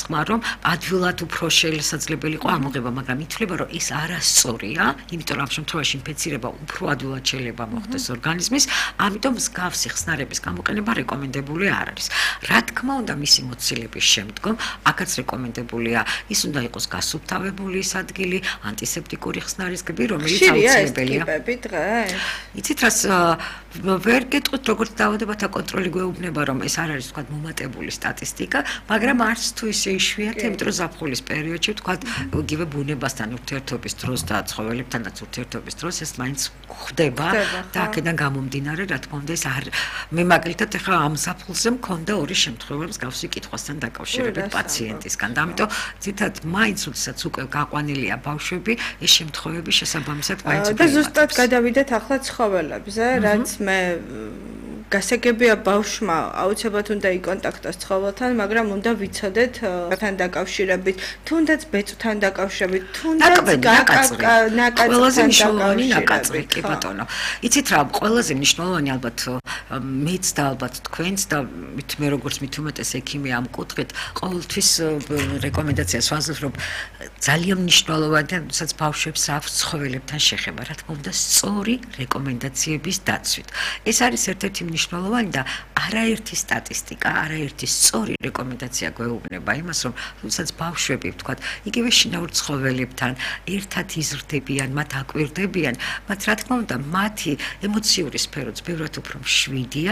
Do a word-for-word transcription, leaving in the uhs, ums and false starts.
თქმა, რომ ადვილად უფრო შესაძლებელი იყო ამოღება, მაგრამ ითვლება, რომ ეს არასწორია, იმიტომ რომ ამ შემთხვევაში ინფექცირება უფრო ადვილად შეიძლება მოხდეს ორგანიზმის, ამიტომ მსგავსი ხსნარების გამოყენება რეკომენდებული არ არის. რა თქმა უნდა, მისი მოცილების შემდგომ აქაც რეკომენდებულია, ის უნდა იყოს გასუფთავებული ის ადგილი, ანტისეპტიკური ხსნარისგები, რომელიც აუცილებელია. იცით რას ვერ გეტყვით როგორც დაავადებათა კონტროლი გვეუბნება რომ ეს არ არის თქვა მომატებული სტატისტიკა, მაგრამ არც თუ ისე იშვიათია, იმიტომ რომ ზაფხულის პერიოდში თქვა იგივე ბუნებასთან ურთიერთობის დროს და ცხოველებთანაც ურთიერთობის დროს ეს მაინც ხდება და აქედან გამომდინარე, რა თქმა უნდა, ეს არ მე მაგალითად ახლა ამ ზაფხულზე მქონდა ორი შემთხვევა მსგავსი კითხვასთან დაკავშირებით პაციენტისგან და ამიტომ ძირითადად მაინც უდისაც უკვე გაყვანილია ბავშვები, ეს შემთხვევები შესაბამისად მაინც და ზუსტად გადავიდეთ ახლა ცხოველებზე, რაც მე გასაგებია ბავშვმა აუცილებლად უნდა იკონტაქტოს ცხოველთან, მაგრამ უნდა ვიცოდეთ თან დაკავშირებით, თუნდაც ბეწვთან დაკავშირებით, თუნდაც ყველაზე მნიშვნელოვანი ნაკაწრი, კი ბატონო. იცით რა, ყველაზე მნიშვნელოვანი ალბათ მეც და ალბათ თქვენც და მე როგორც მით უმეტეს ექიმი ამ კუთხით ყოველთვის რეკომენდაციას ვაძლევ, რომ ძალიან მნიშვნელოვანია, როდესაც ბავშვებს აქვს ცხოველებთან შეხება, რა თქმა უნდა, სწორი რეკომენდაციების დაცვით. ეს არის ერთ-ერთი მნიშვნელოვანი და არაერთი სტატისტიკა, არაერთი სწორი რეკომენდაცია გვეუბნება იმას, რომ თუნდაც ბავშვები, ვთქვათ, იგივე შინაურ ცხოველებთან ერთად იზრდებიან, მათ აკვირდებიან, მათ რა თქმა უნდა, მათი ემოციური სფეროც ბევრად უფრო მშვიდია.